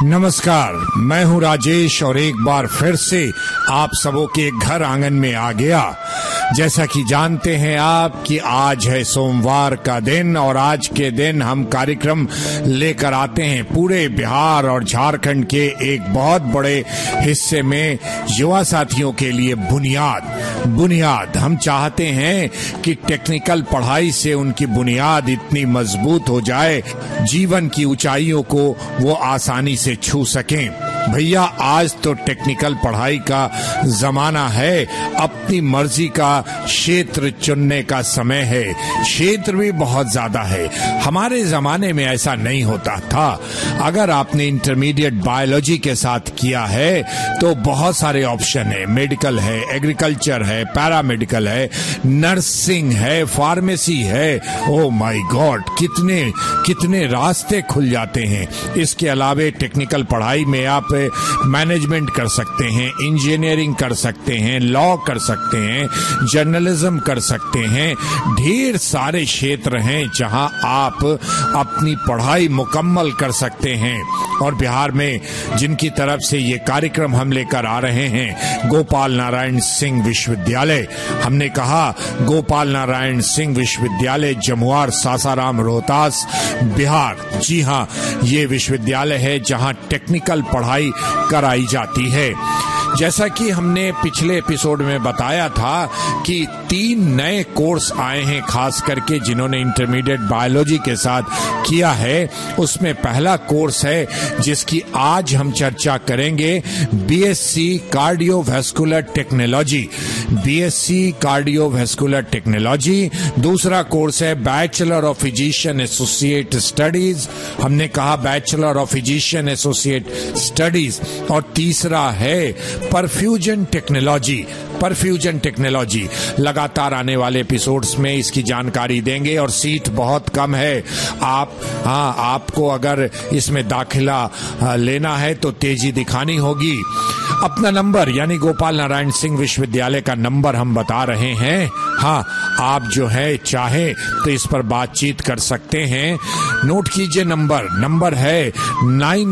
नमस्कार, मैं हूं राजेश और एक बार फिर से आप सबों के घर आंगन में आ गया। जैसा कि जानते हैं आप कि आज है सोमवार का दिन और आज के दिन हम कार्यक्रम लेकर आते हैं पूरे बिहार और झारखंड के एक बहुत बड़े हिस्से में युवा साथियों के लिए बुनियाद हम चाहते हैं कि टेक्निकल पढ़ाई से उनकी बुनियाद इतनी मजबूत हो जाए, जीवन की ऊंचाइयों को वो आसानी से छू सकें। भैया, आज तो टेक्निकल पढ़ाई का जमाना है, अपनी मर्जी का क्षेत्र चुनने का समय है। क्षेत्र भी बहुत ज्यादा है, हमारे जमाने में ऐसा नहीं होता था। अगर आपने इंटरमीडिएट बायोलॉजी के साथ किया है तो बहुत सारे ऑप्शन है, मेडिकल है, एग्रीकल्चर है, पैरामेडिकल है, नर्सिंग है, फार्मेसी है। ओ माय गॉड, कितने रास्ते खुल जाते हैं। इसके अलावा टेक्निकल पढ़ाई में आप मैनेजमेंट कर सकते हैं, इंजीनियरिंग कर सकते हैं, लॉ कर सकते हैं, जर्नलिज्म कर सकते हैं। ढेर सारे क्षेत्र हैं जहां आप अपनी पढ़ाई मुकम्मल कर सकते हैं। और बिहार में जिनकी तरफ से ये कार्यक्रम हम लेकर आ रहे हैं, गोपाल नारायण सिंह विश्वविद्यालय, हमने कहा गोपाल नारायण सिंह विश्वविद्यालय, जमुआर, सासाराम, रोहतास, बिहार। जी हाँ, ये विश्वविद्यालय है जहां टेक्निकल पढ़ाई कराई जाती है। जैसा कि हमने पिछले एपिसोड में बताया था कि 3 नए कोर्स आए हैं, खास करके जिन्होंने इंटरमीडिएट बायोलॉजी के साथ किया है। उसमें पहला कोर्स है जिसकी आज हम चर्चा करेंगे, BSc cardiovascular technology. BSc cardiovascular technology. दूसरा कोर्स है bachelor of physician associate studies, हमने कहा bachelor of physician associate studies. और तीसरा है परफ्यूजन टेक्नोलॉजी। लगातार आने वाले एपिसोड्स में इसकी जानकारी देंगे और सीट बहुत कम है। आपको अगर इसमें दाखिला लेना है तो तेजी दिखानी होगी। अपना नंबर यानी गोपाल नारायण सिंह विश्वविद्यालय का नंबर हम बता रहे हैं। हाँ, आप जो है चाहे तो इस पर बातचीत कर सकते हैं। नोट कीजिए, नंबर है 9